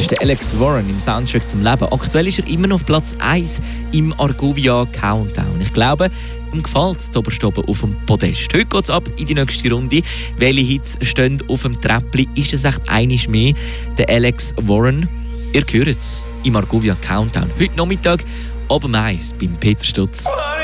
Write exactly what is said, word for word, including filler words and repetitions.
ist der Alex Warren im Soundtrack zum Leben. Aktuell ist er immer noch auf Platz eins im Argovia Countdown. Ich glaube, ihm gefällt es oberst oben auf dem Podest. Heute geht es ab in die nächste Runde. Welche Hits stehen auf dem Treppli? Ist es echt einiges mehr? Der Alex Warren. Ihr hört es im Argovia Countdown. Heute Nachmittag ab um eins beim Peter Stutz.